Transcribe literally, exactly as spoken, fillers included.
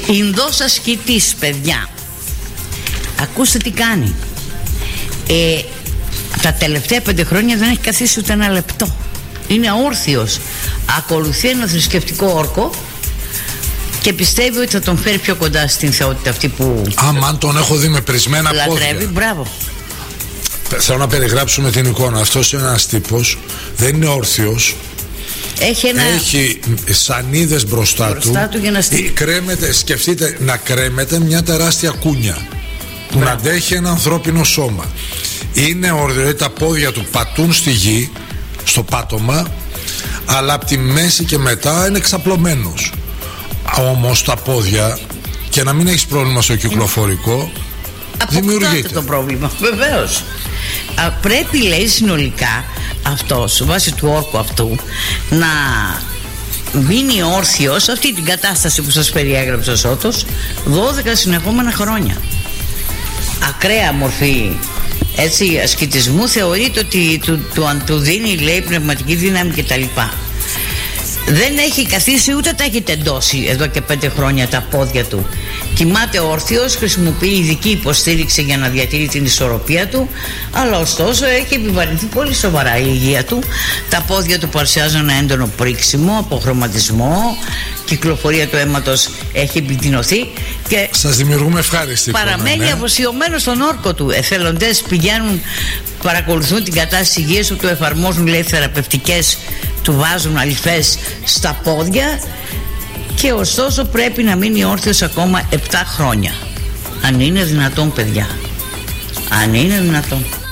Ινδός ασκητής, παιδιά. Ακούστε τι κάνει. ε, Τα τελευταία πέντε χρόνια δεν έχει καθίσει ούτε ένα λεπτό. Είναι αόρθιος. Ακολουθεί ένα θρησκευτικό όρκο και πιστεύει ότι θα τον φέρει πιο κοντά στην θεότητα αυτή που άμα αν τον έχω δει με πρισμένα λατρεύει, πόδια. μπράβο. Θέλω να περιγράψουμε την εικόνα. Αυτός είναι ένας τύπος, δεν είναι όρθιος. Έχει, ένα... έχει σανίδες μπροστά, μπροστά του, του για να στείλει. Κρέμεται, σκεφτείτε να κρέμεται μια τεράστια κούνια που να αντέχει ένα ανθρώπινο σώμα. Είναι όρθιο, τα πόδια του πατούν στη γη, στο πάτωμα, αλλά από τη μέση και μετά είναι εξαπλωμένος. Όμως τα πόδια, και να μην έχεις πρόβλημα στο κυκλοφορικό, δημιουργείται το πρόβλημα, βεβαίως. Α, πρέπει, λέει, συνολικά αυτός, βάσει του όρκου αυτού, να μείνει όρθιος, αυτή την κατάσταση που σας περιέγραψε ο Σώτος, δώδεκα συνεχόμενα χρόνια. Ακραία μορφή, έτσι, ασκητισμού. Θεωρείται ότι του, του, του, του δίνει, λέει, πνευματική δύναμη κτλ. Δεν έχει καθίσει ούτε τα έχει τεντώσει εδώ και πέντε χρόνια τα πόδια του. Κοιμάται όρθιος, χρησιμοποιεί ειδική υποστήριξη για να διατηρεί την ισορροπία του, αλλά ωστόσο έχει επιβαρυνθεί πολύ σοβαρά η υγεία του. Τα πόδια του παρουσιάζουν ένα έντονο πρίξιμο, αποχρωματισμό, κυκλοφορία του αίματος έχει επιδεινωθεί και σας δημιουργούμε ευχάριστη παραμένει εικόνα, ναι. αφοσιωμένο στον όρκο του. Εθελοντές πηγαίνουν, παρακολουθούν την κατάσταση υγείας του, του εφαρμόζουν, λέει, θεραπευτικές, του βάζουν αλυφές στα πόδια και ωστόσο πρέπει να μείνει όρθιος ακόμα επτά χρόνια. Αν είναι δυνατόν, παιδιά. Αν είναι δυνατόν.